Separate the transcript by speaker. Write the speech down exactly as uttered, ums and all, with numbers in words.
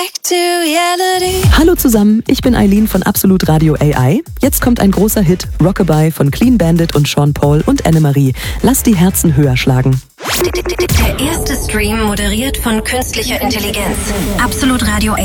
Speaker 1: Hallo zusammen, ich bin Eileen von Absolut Radio A I. Jetzt kommt ein großer Hit, Rockabye von Clean Bandit und Sean Paul und Annemarie. Lass die Herzen höher schlagen.
Speaker 2: Der erste Stream moderiert von künstlicher Intelligenz. Absolut Radio